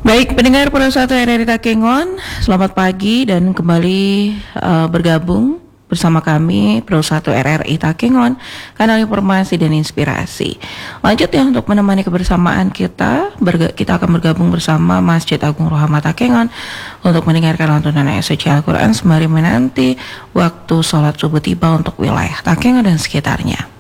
Baik, pendengar Pro 1 RRI Takengon, selamat pagi dan kembali bergabung bersama kami Pro 1 RRI Takengon, kanal informasi dan inspirasi. Lanjut ya untuk menemani kebersamaan kita akan bergabung bersama Masjid Agung Rohama Takengon untuk mendengarkan lantunan ayat suci Al-Quran sembari menanti waktu sholat subuh tiba untuk wilayah Takengon dan sekitarnya.